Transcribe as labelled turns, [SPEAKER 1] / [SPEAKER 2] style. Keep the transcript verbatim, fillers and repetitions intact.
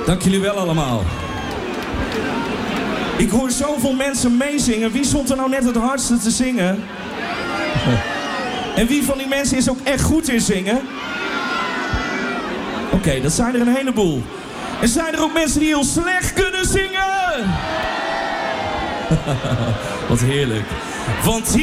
[SPEAKER 1] Dank jullie wel allemaal. Ik hoor zoveel mensen meezingen. Wie stond er nou net het hardste te zingen? En wie van die mensen is ook echt goed in zingen? Oké, okay, dat zijn er een heleboel. En zijn er ook mensen die heel slecht kunnen zingen? Wat heerlijk. Want hier